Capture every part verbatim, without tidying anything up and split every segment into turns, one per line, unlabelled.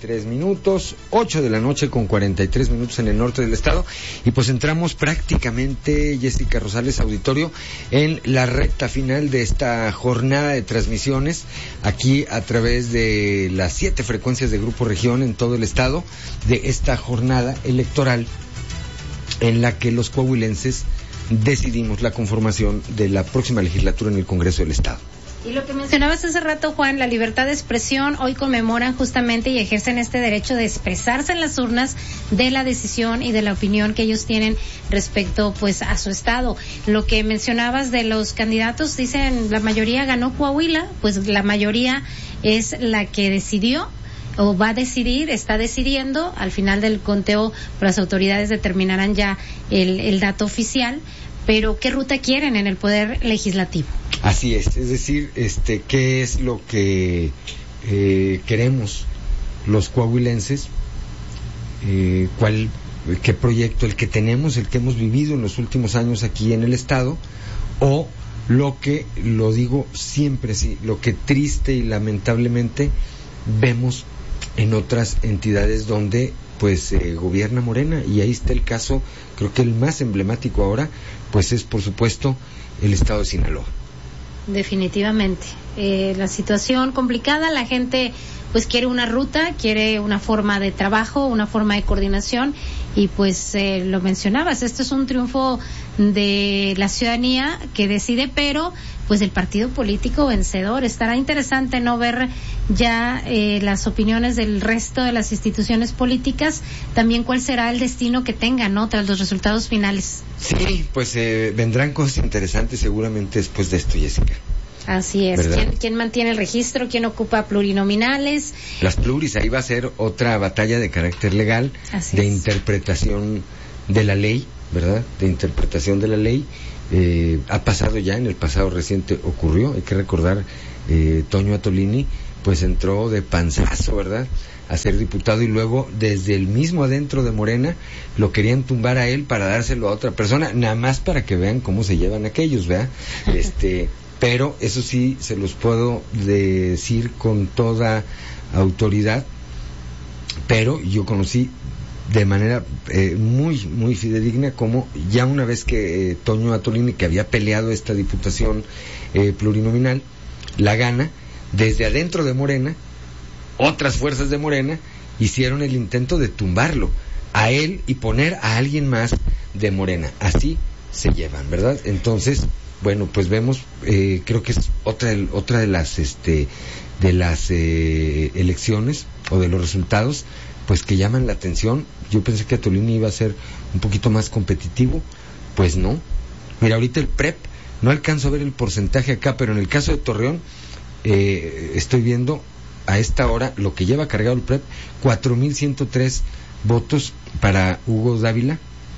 tres minutos, ocho de la noche con cuarenta y tres minutos en el norte del estado, y pues entramos prácticamente, Jessica Rosales, auditorio, en la recta final de esta jornada de transmisiones, aquí a través de las siete frecuencias de Grupo Región en todo el estado, de esta jornada electoral en la que los coahuilenses decidimos la conformación de la próxima legislatura en el Congreso del Estado.
Y lo que mencionabas hace rato, Juan, la libertad de expresión, hoy conmemoran justamente y ejercen este derecho de expresarse en las urnas de la decisión y de la opinión que ellos tienen respecto pues a su estado. Lo que mencionabas de los candidatos, dicen la mayoría ganó Coahuila, pues la mayoría es la que decidió o va a decidir, está decidiendo, al final del conteo las autoridades determinarán ya el, el dato oficial, pero ¿qué ruta quieren en el Poder Legislativo?
Así es, es decir, este, ¿qué es lo que eh, queremos los coahuilenses? Eh, ¿cuál, qué proyecto, el que tenemos, el que hemos vivido en los últimos años aquí en el Estado? O lo que, lo digo siempre, sí, lo que triste y lamentablemente vemos en otras entidades donde pues eh, gobierna Morena, y ahí está el caso, creo que el más emblemático ahora, pues es por supuesto el estado de Sinaloa.
Definitivamente, eh, la situación complicada, la gente pues quiere una ruta, quiere una forma de trabajo, una forma de coordinación, y pues eh, lo mencionabas, esto es un triunfo de la ciudadanía que decide, pero pues el partido político vencedor. Estará interesante no ver ya eh, las opiniones del resto de las instituciones políticas, también cuál será el destino que tengan, ¿no?, tras los resultados finales.
Sí, pues eh, vendrán cosas interesantes seguramente después de esto, Jessica.
Así es. ¿Quién, ¿Quién mantiene el registro? ¿Quién ocupa plurinominales?
Las pluris, ahí va a ser otra batalla de carácter legal,
Así
de
es.
interpretación de la ley, ¿verdad? De interpretación de la ley. Eh, ha pasado ya, en el pasado reciente ocurrió, hay que recordar, eh, Toño Atolini, pues entró de panzazo, ¿verdad?, a ser diputado, y luego desde el mismo adentro de Morena lo querían tumbar a él para dárselo a otra persona, nada más para que vean cómo se llevan aquellos, ¿verdad? Este, pero eso sí se los puedo decir con toda autoridad, pero yo conocí de manera eh, muy muy fidedigna como ya una vez que eh, Toño Atolini, que había peleado esta diputación eh, plurinominal, la gana, desde adentro de Morena otras fuerzas de Morena hicieron el intento de tumbarlo a él y poner a alguien más de Morena. Así se llevan, ¿verdad? Entonces, bueno, pues vemos, eh, creo que es otra otra de las este de las eh, elecciones o de los resultados pues que llaman la atención. Yo pensé que Atolini iba a ser un poquito más competitivo, pues no. Mira, ahorita el P R E P, no alcanzo a ver el porcentaje acá, pero en el caso de Torreón, eh, estoy viendo a esta hora lo que lleva cargado el P R E P, cuatro mil ciento tres votos para Hugo Dávila,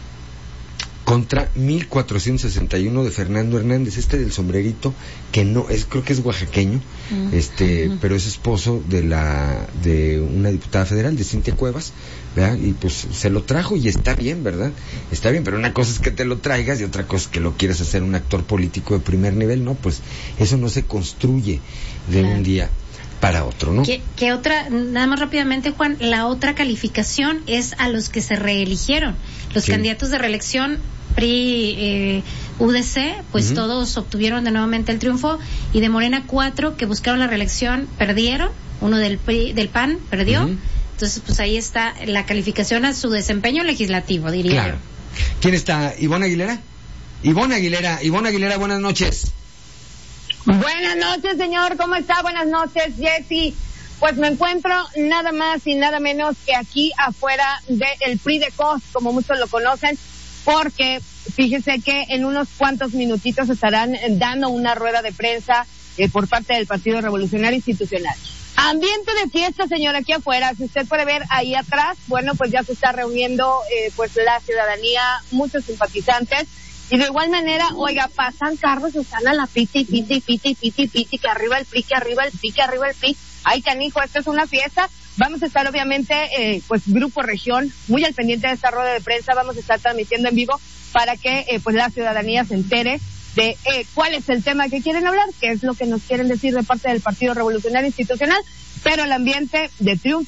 contra mil cuatrocientos sesenta y uno de Fernando Hernández, este del sombrerito, que no es, creo que es oaxaqueño, uh-huh. este, uh-huh. pero es esposo de la de una diputada federal, de Cintia Cuevas, ¿verdad? Y pues se lo trajo y está bien, ¿verdad? Está bien, pero una cosa es que te lo traigas y otra cosa es que lo quieras hacer un actor político de primer nivel, ¿no? Pues eso no se construye de claro. un día para otro, ¿no?
¿Qué, qué otra, nada más rápidamente, Juan, la otra calificación es a los que se reeligieron, los sí. candidatos de reelección P R I, eh, U D C, pues uh-huh. todos obtuvieron de nuevamente el triunfo, y de Morena cuatro que buscaron la reelección perdieron, uno del P R I, del P A N perdió, uh-huh. entonces pues ahí está la calificación a su desempeño legislativo, diría
claro. yo. ¿Quién está? ¿Ivonne Aguilera? Ivonne Aguilera, Ivonne Aguilera, buenas noches.
Buenas noches, señor, ¿cómo está? Buenas noches, Jessy. Pues me encuentro nada más y nada menos que aquí afuera del P R I de Cos, como muchos lo conocen, porque fíjese que en unos cuantos minutitos estarán dando una rueda de prensa eh, por parte del Partido Revolucionario Institucional. Ambiente de fiesta, señor, aquí afuera. Si usted puede ver ahí atrás, bueno, pues ya se está reuniendo eh, pues la ciudadanía, muchos simpatizantes. Y de igual manera, oiga, pasan carros, están a la piti, piti, piti, piti, piti, que arriba el P R I, que arriba el P R I, que arriba el P R I. Ay, canijo, esta es una fiesta. Vamos a estar, obviamente, eh, pues Grupo Región, muy al pendiente de esta rueda de prensa. Vamos a estar transmitiendo en vivo para que, eh, pues la ciudadanía se entere de eh, cuál es el tema que quieren hablar, qué es lo que nos quieren decir de parte del Partido Revolucionario Institucional. Pero el ambiente de triunfo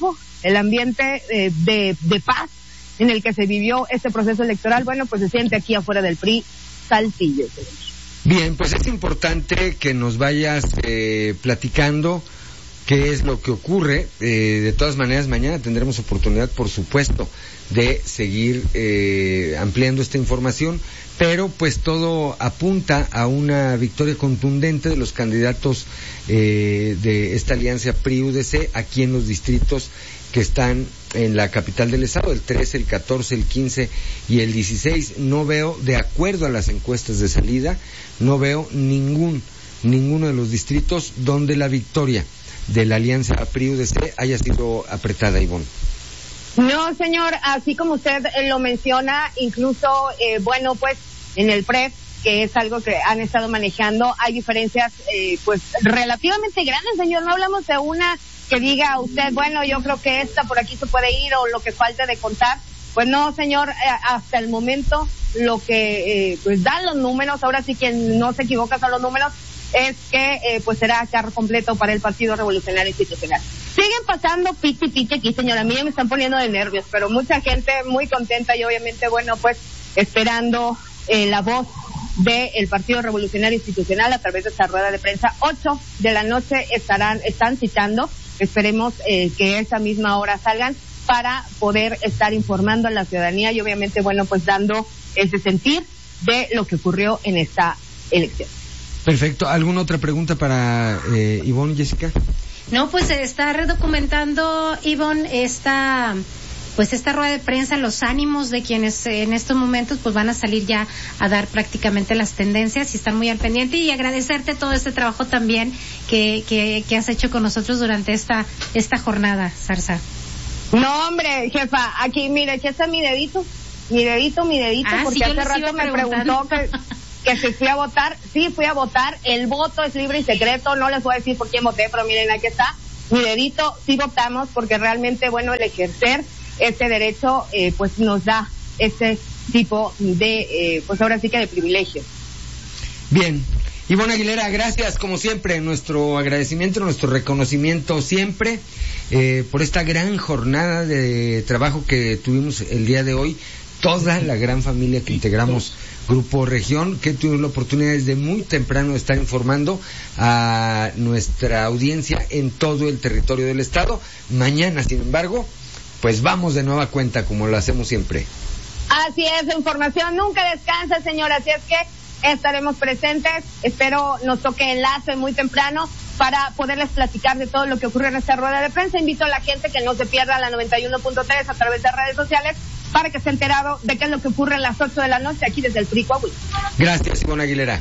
el ambiente eh, de, de paz en el que se vivió este proceso electoral, bueno, pues se siente aquí afuera del P R I Saltillo.
Bien, pues es importante que nos vayas eh, platicando qué es lo que ocurre. Eh, de todas maneras, mañana tendremos oportunidad, por supuesto, de seguir eh, ampliando esta información, pero pues todo apunta a una victoria contundente de los candidatos eh, de esta alianza P R I U D C aquí en los distritos que están en la capital del estado, el trece, el catorce, el quince y el dieciséis. No veo, de acuerdo a las encuestas de salida, no veo ningún, ninguno de los distritos donde la victoria de la alianza P R I U D C haya sido apretada, Ivonne.
No, señor, así como usted eh, lo menciona, incluso, eh, bueno, pues en el P R E P, que es algo que han estado manejando, hay diferencias, eh, pues relativamente grandes, señor. No hablamos de una que diga usted, bueno, yo creo que esta por aquí se puede ir o lo que falte de contar. Pues no, señor, eh, hasta el momento lo que eh, pues dan los números, ahora sí quien no se equivoca son los números, es que eh, pues será carro completo para el Partido Revolucionario Institucional. Siguen pasando pichi pichi aquí, señora, a mí me están poniendo de nervios, pero mucha gente muy contenta y obviamente, bueno, pues esperando eh, la voz del Partido Revolucionario Institucional a través de esta rueda de prensa. Ocho de la noche estarán, están citando, esperemos eh, que esa misma hora salgan para poder estar informando a la ciudadanía y obviamente, bueno, pues dando ese sentir de lo que ocurrió en esta elección.
Perfecto. ¿Alguna otra pregunta para eh, Ivonne y Jessica?
No, pues se está redocumentando, Ivonne, esta, pues esta rueda de prensa, los ánimos de quienes en estos momentos pues van a salir ya a dar prácticamente las tendencias y están muy al pendiente, y agradecerte todo este trabajo también que, que, que has hecho con nosotros durante esta, esta jornada, Zarza.
No, hombre, jefa, aquí, mire, aquí está mi dedito, mi dedito, mi dedito,
ah,
porque
sí,
hace rato me preguntó que, que si fui a votar. Sí, fui a votar, el voto es libre y secreto, no les voy a decir por quién voté, pero miren, aquí está mi dedito, sí votamos, porque realmente, bueno, el ejercer este derecho, eh, pues nos da este tipo de, eh, pues ahora sí que de privilegio.
Bien. Ivonne Aguilera, gracias como siempre, nuestro agradecimiento, nuestro reconocimiento siempre eh, por esta gran jornada de trabajo que tuvimos el día de hoy, toda la gran familia que integramos Grupo Región, que tuvimos la oportunidad desde muy temprano de estar informando a nuestra audiencia en todo el territorio del estado. Mañana, sin embargo, pues vamos de nueva cuenta como lo hacemos siempre.
Así es, la información nunca descansa, señora, así es que estaremos presentes, espero nos toque enlace muy temprano para poderles platicar de todo lo que ocurre en esta rueda de prensa. Invito a la gente que no se pierda la noventa y uno punto tres a través de redes sociales para que esté enterado de qué es lo que ocurre a las ocho de la noche aquí desde el P R I Coahuila.
Gracias, Ivonne Aguilera.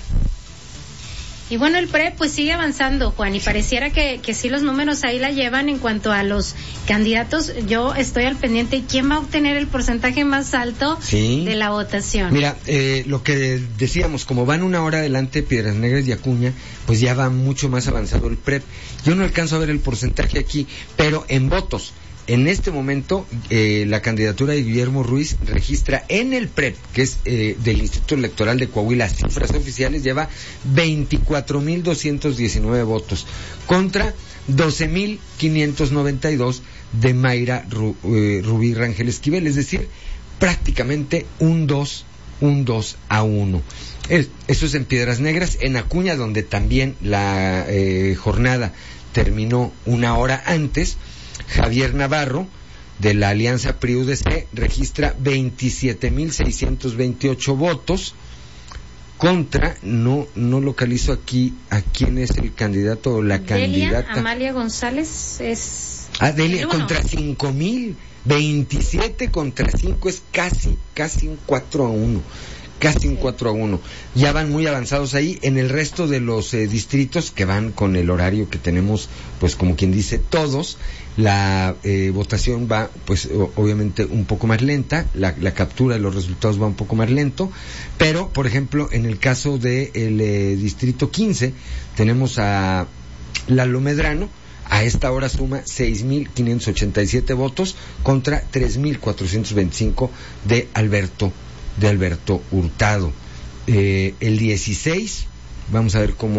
Y bueno, el P R E pues sigue avanzando, Juan, y pareciera que, que sí los números ahí la llevan en cuanto a los candidatos. Yo estoy al pendiente. ¿Quién va a obtener el porcentaje más alto
sí.
de la votación?
Mira, eh, lo que decíamos, como van una hora adelante Piedras Negras y Acuña, pues ya va mucho más avanzado el P R E P. Yo no alcanzo a ver el porcentaje aquí, pero en votos, en este momento, eh, la candidatura de Guillermo Ruiz registra en el P R E P, que es eh, del Instituto Electoral de Coahuila, cifras oficiales, lleva veinticuatro mil doscientos diecinueve votos contra doce mil quinientos noventa y dos de Mayra Ru, eh, Rubí Rangel Esquivel, es decir, prácticamente un dos, un dos a uno. Es, eso es en Piedras Negras. En Acuña, donde también la eh, jornada terminó una hora antes, Javier Navarro, de la Alianza P R I U D C, registra veintisiete mil seiscientos veintiocho votos contra, no no localizo aquí a quién es el candidato o la
Delia
candidata.
Amalia González es...
Ah, Delia,
bueno.
contra cinco mil, veintisiete contra cinco, es casi, casi un cuatro a uno. Casi un cuatro a uno. Ya van muy avanzados ahí. En el resto de los eh, distritos que van con el horario que tenemos, pues como quien dice, todos, la eh, votación va, pues o, obviamente un poco más lenta, la, la captura de los resultados va un poco más lento, pero, por ejemplo, en el caso del de eh, distrito quince, tenemos a Lalo Medrano, a esta hora suma seis mil quinientos ochenta y siete votos contra tres mil cuatrocientos veinticinco de Alberto de Alberto Hurtado. Eh, el dieciséis, vamos a ver cómo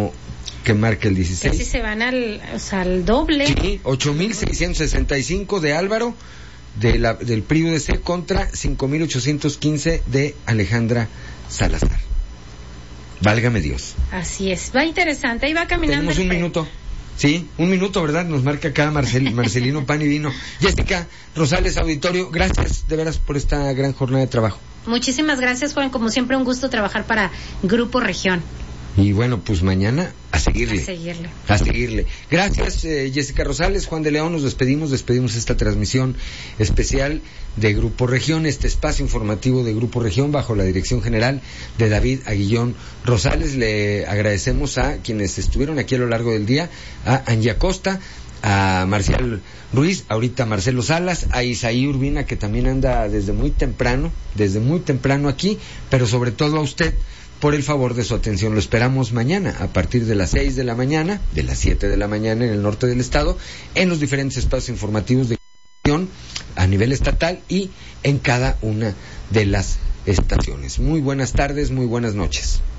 que marca el dieciséis.
Casi se van al, o sea, al doble.
Sí, ocho mil seiscientos sesenta y cinco de Álvaro, de la, del P R I U D C, contra cinco mil ochocientos quince de Alejandra Salazar. Válgame Dios.
Así es, va interesante, ahí va caminando.
Tenemos un
el...
minuto. Sí, un minuto, ¿verdad? Nos marca acá Marcel, Marcelino Pan y Vino. Jessica Rosales, auditorio, gracias de veras por esta gran jornada de trabajo.
Muchísimas gracias, Juan. Como siempre, un gusto trabajar para Grupo Región.
Y bueno, pues mañana a seguirle.
A seguirle.
A seguirle. Gracias, eh, Jessica Rosales, Juan de León, nos despedimos, despedimos esta transmisión especial de Grupo Región, este espacio informativo de Grupo Región bajo la dirección general de David Aguillón Rosales. Le agradecemos a quienes estuvieron aquí a lo largo del día, a Angie Acosta, a Marcial Ruiz, ahorita Marcelo Salas, a Isaí Urbina, que también anda desde muy temprano, desde muy temprano aquí, pero sobre todo a usted, por el favor de su atención. Lo esperamos mañana a partir de las seis de la mañana, de las siete de la mañana en el norte del estado, en los diferentes espacios informativos de a nivel estatal y en cada una de las estaciones. Muy buenas tardes, muy buenas noches.